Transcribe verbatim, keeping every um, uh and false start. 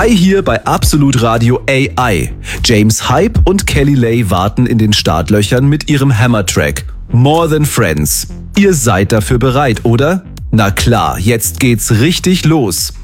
Hi hier bei Absolut Radio A I. James Hype und Kelly Lay warten in den Startlöchern mit ihrem Hammer-Track More Than Friends. Ihr seid dafür bereit, oder? Na klar, jetzt geht's richtig los.